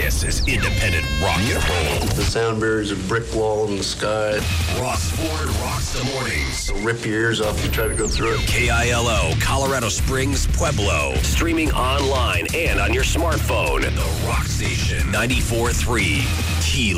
This is independent rock and roll. The sound barrier's a brick wall in the sky. Ross Ford rocks the mornings. It'll rip your ears off if you try to go through it. KILO, Colorado Springs, Pueblo. Streaming online and on your smartphone. The Rock Station 94.3.